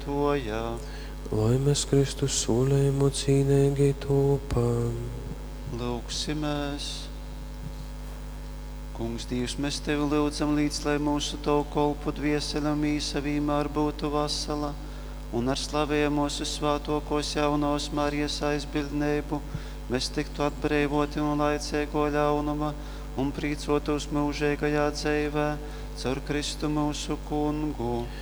lietoja. Lai mēs Kristus solījumu cīnīgi topam. Lūksimies. Kungs Dievs, mēs Tevi lūdzam līdz, lai mūsu Tavu kolpu dvieseļam īsa vienmēr būtu vasala, un ar slavējam mūsu svātokos jaunos Marijas aizbildnību, mēs tiktu atbrīvoti no laicīgo ļaunuma un prīcotos mūžīgajā dzīvē, caur Kristu mūsu Kungu.